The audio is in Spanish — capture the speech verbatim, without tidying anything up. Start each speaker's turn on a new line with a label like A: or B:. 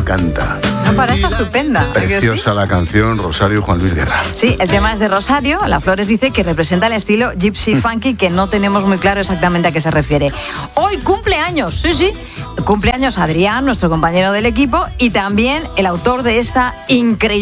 A: encanta.
B: Una pareja estupenda.
A: Preciosa la canción, Rosario y Juan Luis Guerra.
B: Sí, el tema es de Rosario. La Flores dice que representa el estilo gypsy funky, que no tenemos muy claro exactamente a qué se refiere. Hoy cumpleaños, sí, sí. Cumpleaños Adrián, nuestro compañero del equipo, y también el autor de esta increíble